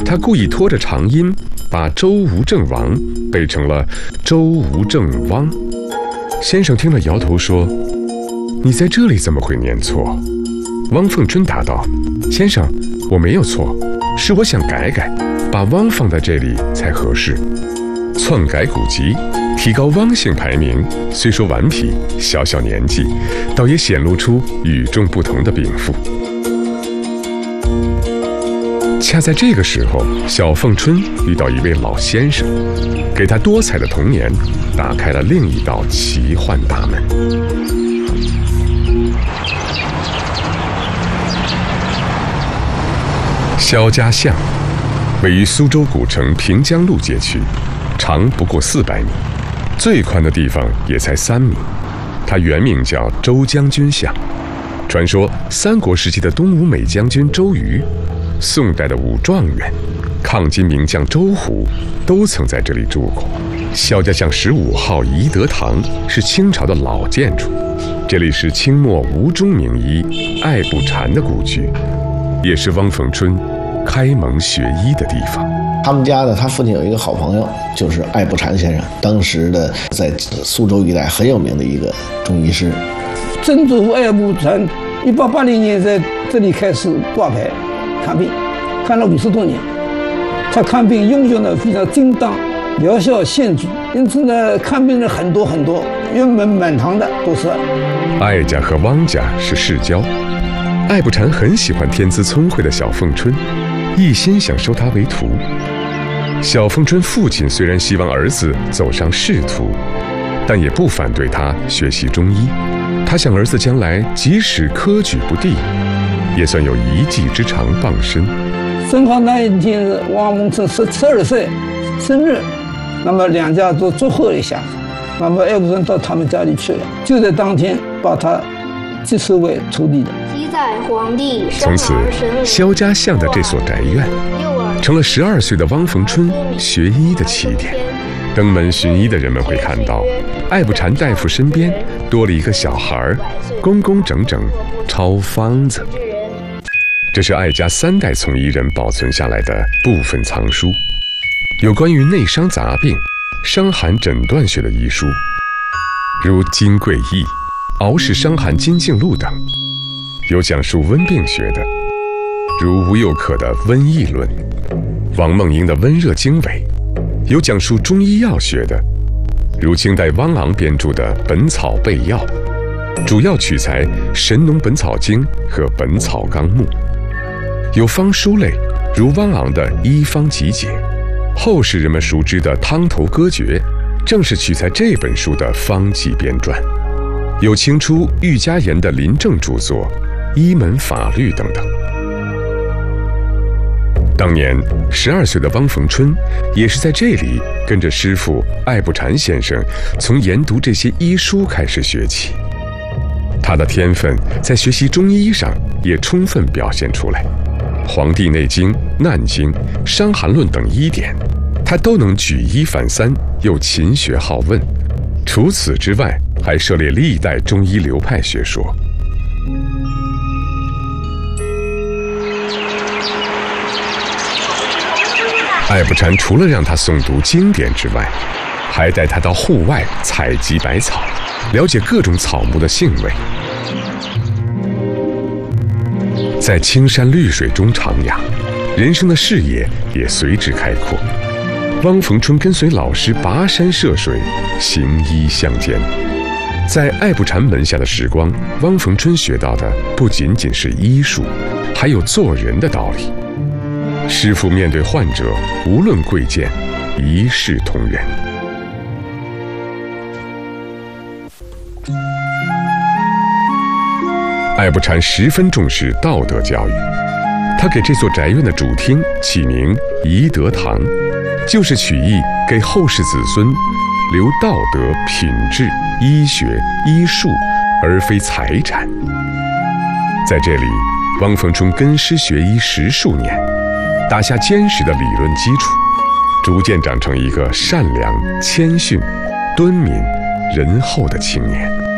他故意拖着长音，把周吴郑王背成了周吴郑汪。先生听了摇头说：“你在这里怎么会念错？”汪凤春答道：“先生，我没有错，是我想改改，把汪放在这里才合适。篡改古籍，提高汪姓排名，虽说顽皮，小小年纪，倒也显露出与众不同的禀赋。”恰在这个时候，小凤春遇到一位老先生，给他多彩的童年打开了另一道奇幻大门。萧家巷位于苏州古城平江路街区，长不过400米，最宽的地方也才3米。它原名叫周将军巷。传说三国时期的东吴美将军周瑜，宋代的武状元、抗金名将周虎都曾在这里住过。萧家巷15号仪德堂是清朝的老建筑，这里是清末吴中名医艾步禅的故居，也是汪逢春开蒙学医的地方。 他们家的他父亲有一个好朋友，就是艾步禅先生，当时的在苏州一带很有名的一个中医师。 曾祖父艾步禅1880年在这里开始挂牌看病，看了50多年。他看病用药呢非常精当，疗效显著，因此呢看病人很多，原本满堂的都是。 艾家和汪家是世交，艾步禅很喜欢天资聪慧的小凤春，一心想收她为徒。小凤春父亲虽然希望儿子走上仕途，但也不反对他学习中医。他想儿子将来即使科举不第，也算有一技之长傍身。 正好那一天是汪逢春12岁生日，那么两家都祝贺一下，那么艾步禅到他们家里去了，就在当天把他接收为徒弟的。 从此，萧家巷的这所宅院成了12岁的汪逢春学医的起点。登门寻医的人们会看到，艾步禅大夫身边多了一个小孩，工工整整抄方子。这是艾家3代从医人保存下来的部分藏书，有关于内伤杂病、伤寒诊断学的医书，如《金匮义》《敖氏伤寒金镜录》等；有讲述温病学的，如吴又可的《瘟疫论》，王梦英的《温热经纬》；有讲述中医药学的，如清代汪昂编著的《本草备要》，主要取材《神农本草经》和《本草纲目》；有方书类，如汪昂的《医方集解》，后世人们熟知的《汤头歌诀》，正是取材这本书的方剂编撰；有清初郁家言的临证著作《医门法律》等等。当年12岁的汪逢春也是在这里跟着师傅艾步禅先生从研读这些医书开始学起。他的天分在学习中医上也充分表现出来，《黄帝内经》《难经》《伤寒论》等医典，他都能举一反三，又勤学好问。除此之外，还涉猎历代中医流派学说。艾步禅除了让他诵读经典之外，还带他到户外采集百草，了解各种草木的性味，在青山绿水中徜徉，人生的视野也随之开阔。汪逢春跟随老师跋山涉水，行医乡间。在艾步禅门下的时光，汪逢春学到的不仅仅是医术，还有做人的道理。师傅面对患者，无论贵贱，一视同仁。艾步禅十分重视道德教育，他给这座宅院的主厅起名仪德堂，就是取意给后世子孙留道德、品质、医学、医术，而非财产。在这里，汪逢春跟师学医10数年，打下坚实的理论基础，逐渐长成一个善良、谦逊、敦敏、仁厚的青年。